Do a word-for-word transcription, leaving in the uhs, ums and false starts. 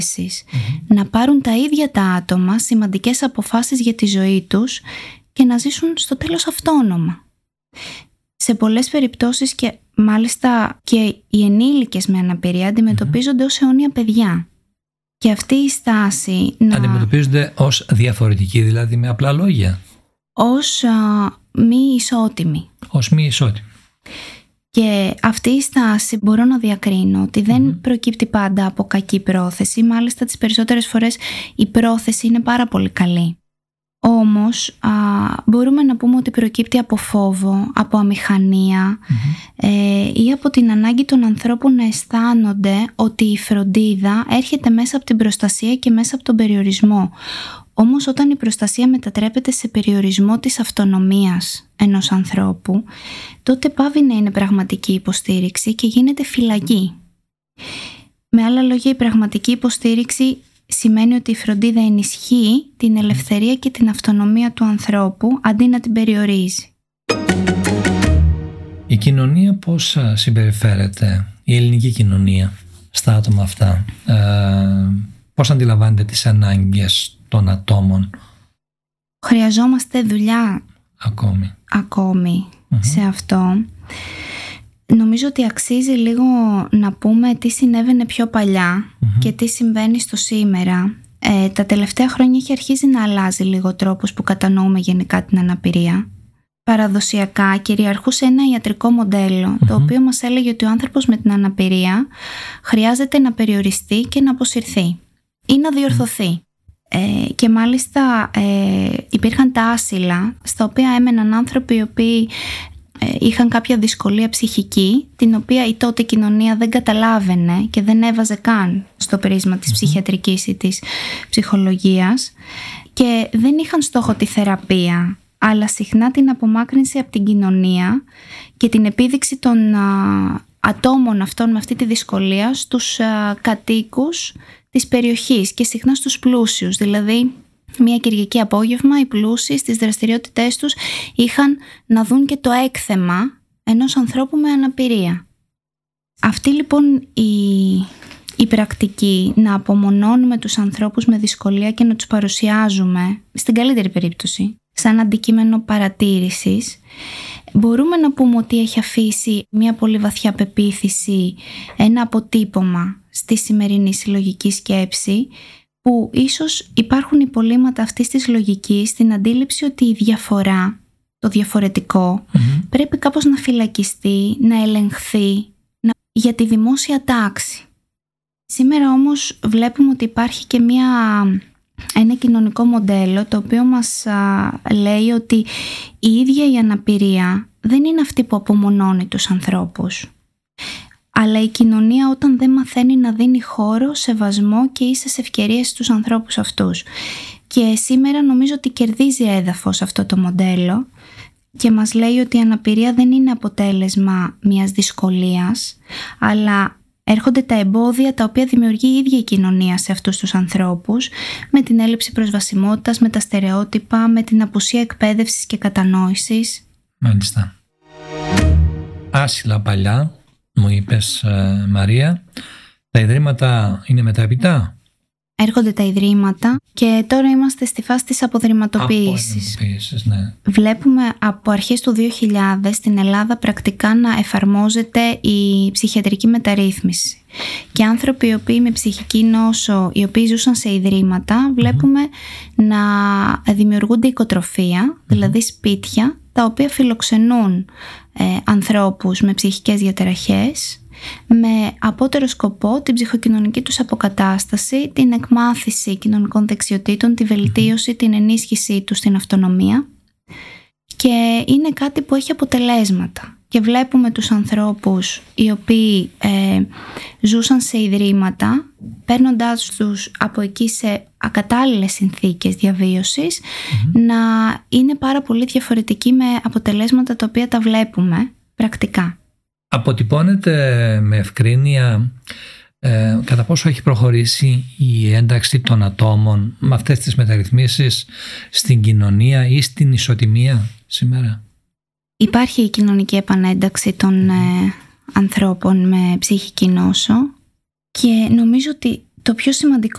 Mm-hmm. Να πάρουν τα ίδια τα άτομα σημαντικές αποφάσεις για τη ζωή τους και να ζήσουν στο τέλος αυτόνομα. Σε πολλές περιπτώσεις και μάλιστα και οι ενήλικες με αναπηρία αντιμετωπίζονται mm-hmm. ως αιώνια παιδιά. Και αυτή η στάση να... Αντιμετωπίζονται ως διαφορετικοί, δηλαδή με απλά λόγια. Ως α, μη ισότιμοι. Ως μη ισότιμοι. Και αυτή η στάση μπορώ να διακρίνω ότι δεν mm. προκύπτει πάντα από κακή πρόθεση. Μάλιστα τις περισσότερες φορές η πρόθεση είναι πάρα πολύ καλή. Όμως α, μπορούμε να πούμε ότι προκύπτει από φόβο, από αμηχανία mm-hmm. ε, ή από την ανάγκη των ανθρώπων να αισθάνονται ότι η φροντίδα έρχεται μέσα από την προστασία και μέσα από τον περιορισμό. Όμως όταν η προστασία μετατρέπεται σε περιορισμό της αυτονομίας ενός ανθρώπου, τότε πάβει να είναι πραγματική υποστήριξη και γίνεται φυλακή. Με άλλα λόγια, η πραγματική υποστήριξη σημαίνει ότι η φροντίδα ενισχύει την ελευθερία και την αυτονομία του ανθρώπου αντί να την περιορίζει. Η κοινωνία πώς συμπεριφέρεται, η ελληνική κοινωνία, στα άτομα αυτά, ε, πώς αντιλαμβάνεται τις ανάγκες των ατόμων? Χρειαζόμαστε δουλειά ακόμη, ακόμη mm-hmm. σε αυτό. Νομίζω ότι αξίζει λίγο να πούμε τι συνέβαινε πιο παλιά mm-hmm. και τι συμβαίνει στο σήμερα. Ε, τα τελευταία χρόνια έχει αρχίσει να αλλάζει λίγο ο τρόπος που κατανοούμε γενικά την αναπηρία. Παραδοσιακά κυριαρχούσε ένα ιατρικό μοντέλο mm-hmm. το οποίο μας έλεγε ότι ο άνθρωπος με την αναπηρία χρειάζεται να περιοριστεί και να αποσυρθεί ή να διορθωθεί. Mm-hmm. Ε, και μάλιστα ε, υπήρχαν τα άσυλα στα οποία έμεναν άνθρωποι οι οποίοι ε, είχαν κάποια δυσκολία ψυχική, την οποία η τότε κοινωνία δεν καταλάβαινε και δεν έβαζε καν στο πρίσμα της ψυχιατρικής ή της ψυχολογίας, και δεν είχαν στόχο τη θεραπεία, αλλά συχνά την απομάκρυνση από την κοινωνία και την επίδειξη των α, ατόμων αυτών με αυτή τη δυσκολία στους α, κατοίκους της περιοχής και συχνά στους πλούσιους. Δηλαδή μια Κυριακή απόγευμα οι πλούσιοι στις δραστηριότητές τους είχαν να δουν και το έκθεμα ενός ανθρώπου με αναπηρία. Αυτή λοιπόν η, η πρακτική να απομονώνουμε τους ανθρώπους με δυσκολία και να τους παρουσιάζουμε, στην καλύτερη περίπτωση, σαν αντικείμενο παρατήρησης, μπορούμε να πούμε ότι έχει αφήσει μια πολύ βαθιά πεποίθηση, ένα αποτύπωμα στη σημερινή συλλογική σκέψη, που ίσως υπάρχουν υπολείμματα αυτής της λογικής στην αντίληψη ότι η διαφορά, το διαφορετικό, mm-hmm. πρέπει κάπως να φυλακιστεί, να ελεγχθεί να... για τη δημόσια τάξη. Σήμερα όμως βλέπουμε ότι υπάρχει και μια... ένα κοινωνικό μοντέλο το οποίο μας α, λέει ότι η ίδια η αναπηρία δεν είναι αυτή που απομονώνει τους ανθρώπους, αλλά η κοινωνία όταν δεν μαθαίνει να δίνει χώρο, σεβασμό και ίσες ευκαιρίες στους ανθρώπους αυτούς. Και σήμερα νομίζω ότι κερδίζει έδαφος αυτό το μοντέλο και μας λέει ότι η αναπηρία δεν είναι αποτέλεσμα μιας δυσκολίας, αλλά έρχονται τα εμπόδια τα οποία δημιουργεί η ίδια η κοινωνία σε αυτούς τους ανθρώπους, με την έλλειψη προσβασιμότητας, με τα στερεότυπα, με την απουσία εκπαίδευσης και κατανόησης. Μάλιστα. Άσυλα παλιά, μου είπες ε, Μαρία, τα ιδρύματα είναι μετέπειτα? Έρχονται τα ιδρύματα και τώρα είμαστε στη φάση της αποδρυματοποίησης. Αποδρυματοποίησης, ναι. Βλέπουμε από αρχές του δύο χιλιάδες στην Ελλάδα πρακτικά να εφαρμόζεται η ψυχιατρική μεταρρύθμιση. Και άνθρωποι οι οποίοι με ψυχική νόσο, οι οποίοι ζούσαν σε ιδρύματα, βλέπουμε mm-hmm. να δημιουργούνται οικοτροφία, mm-hmm. δηλαδή σπίτια, τα οποία φιλοξενούν ε, ανθρώπους με ψυχικές διαταραχές, με απότερο σκοπό την ψυχοκοινωνική τους αποκατάσταση, την εκμάθηση κοινωνικών δεξιοτήτων, τη βελτίωση, την ενίσχυσή τους στην αυτονομία, και είναι κάτι που έχει αποτελέσματα. Και βλέπουμε τους ανθρώπους οι οποίοι ε, ζούσαν σε ιδρύματα, παίρνοντάς τους από εκεί σε ακατάλληλες συνθήκες διαβίωσης, mm-hmm. να είναι πάρα πολύ διαφορετικοί, με αποτελέσματα τα οποία τα βλέπουμε πρακτικά. Αποτυπώνεται με ευκρίνεια ε, κατά πόσο έχει προχωρήσει η ένταξη των ατόμων με αυτές τις μεταρρυθμίσεις στην κοινωνία ή στην ισοτιμία σήμερα? Υπάρχει η κοινωνική επανένταξη των ε, ανθρώπων με ψυχική νόσο, και νομίζω ότι το πιο σημαντικό